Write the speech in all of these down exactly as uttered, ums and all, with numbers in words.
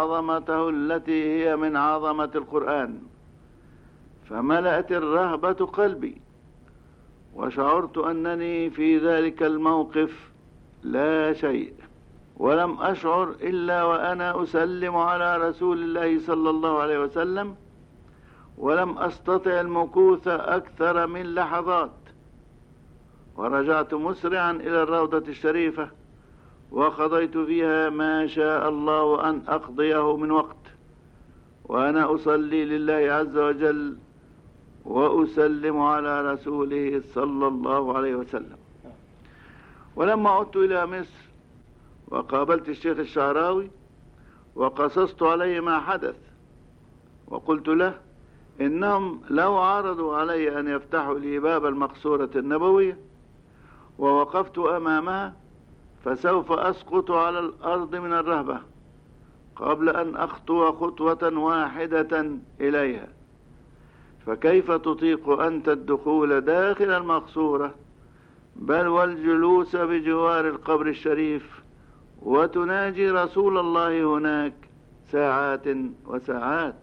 عظمته التي هي من عظمة القرآن، فملأت الرهبة قلبي، وشعرت أنني في ذلك الموقف لا شيء، ولم أشعر إلا وأنا أسلم على رسول الله صلى الله عليه وسلم، ولم أستطع المكوث أكثر من لحظات، ورجعت مسرعا إلى الروضة الشريفة، وقضيت فيها ما شاء الله أن أقضيه من وقت، وأنا أصلي لله عز وجل وأسلم على رسوله صلى الله عليه وسلم. ولما عدت إلى مصر وقابلت الشيخ الشعراوي وقصصت عليه ما حدث، وقلت له إنهم لو عرضوا علي أن يفتحوا لي باب المقصورة النبوية ووقفت أمامها فسوف أسقط على الأرض من الرهبة قبل أن أخطو خطوة واحدة إليها، فكيف تطيق أنت الدخول داخل المقصورة بل والجلوس بجوار القبر الشريف وتناجي رسول الله هناك ساعات وساعات؟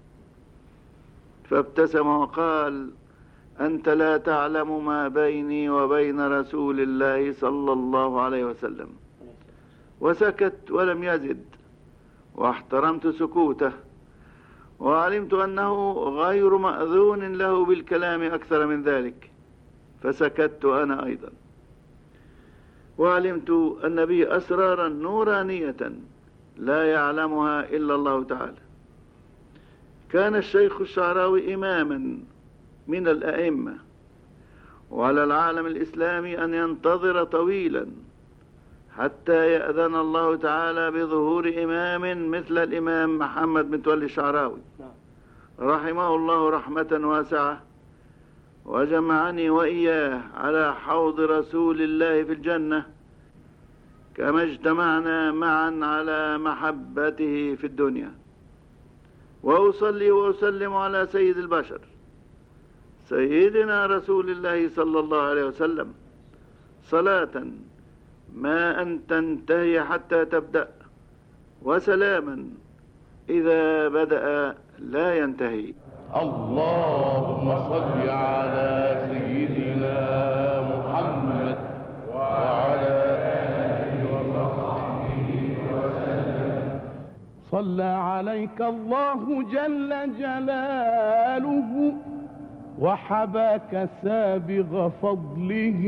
فابتسم وقال: أنت لا تعلم ما بيني وبين رسول الله صلى الله عليه وسلم. وسكت ولم يزد، واحترمت سكوته، وعلمت أنه غير مأذون له بالكلام أكثر من ذلك، فسكت أنا أيضا. وعلمت أن بي أسرارا نورانية لا يعلمها إلا الله تعالى. كان الشيخ الشعراوي إماما من الأئمة، وعلى العالم الإسلامي أن ينتظر طويلا حتى يأذن الله تعالى بظهور إمام مثل الإمام محمد متولي الشعراوي رحمه الله رحمة واسعة، وجمعني وإياه على حوض رسول الله في الجنة كما اجتمعنا معا على محبته في الدنيا. وأصلي وأسلم على سيد البشر سيدنا رسول الله صلى الله عليه وسلم صلاة ما أن تنتهي حتى تبدأ، وسلاما إذا بدأ لا ينتهي. اللهم صل على سيدنا محمد وعلى آله وصحبه وسلم. صلى عليك الله جل جلاله وحباك سابغ فضله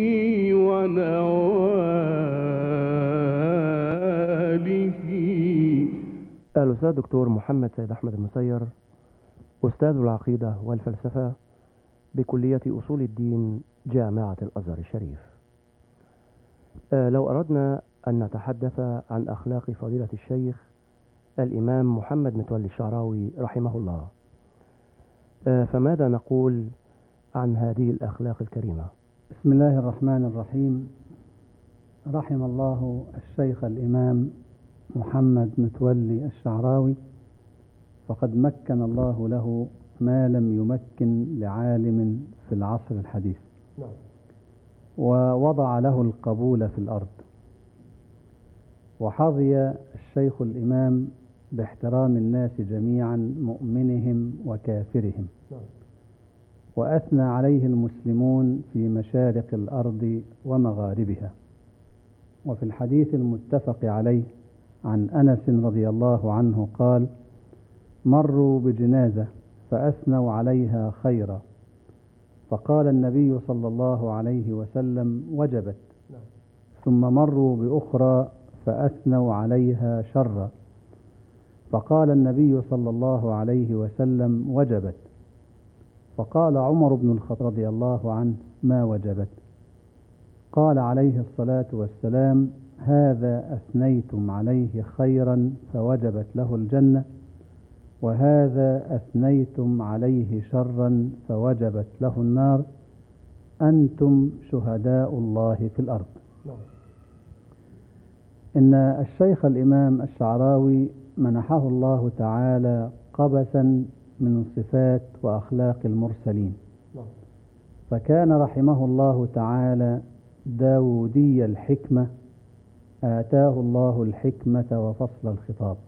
ونواله. الأستاذ دكتور محمد سيد أحمد المسير، أستاذ العقيدة والفلسفة بكلية أصول الدين جامعة الأزهر الشريف. آه لو أردنا أن نتحدث عن أخلاق فضيلة الشيخ الإمام محمد متولي الشعراوي رحمه الله، آه فماذا نقول عن هذه الأخلاق الكريمة؟ بسم الله الرحمن الرحيم. رحم الله الشيخ الإمام محمد متولي الشعراوي، فقد مكن الله له ما لم يمكن لعالم في العصر الحديث، ووضع له القبول في الأرض، وحظي الشيخ الإمام باحترام الناس جميعا مؤمنهم وكافرهم، وأثنى عليه المسلمون في مشارق الأرض ومغاربها. وفي الحديث المتفق عليه عن أنس رضي الله عنه قال: مروا بجنازة فأثنوا عليها خيرا، فقال النبي صلى الله عليه وسلم: وجبت. ثم مروا بأخرى فأثنوا عليها شرا، فقال النبي صلى الله عليه وسلم: وجبت. فقال عمر بن الخطاب رضي الله عنه: ما وجبت؟ قال عليه الصلاة والسلام: هذا أثنيتم عليه خيرا فوجبت له الجنة، وهذا أثنيتم عليه شرا فوجبت له النار، أنتم شهداء الله في الأرض. إن الشيخ الإمام الشعراوي منحه الله تعالى قبسا من صفات وأخلاق المرسلين، فكان رحمه الله تعالى داودي الحكمة، آتاه الله الحكمة وفصل الخطاب،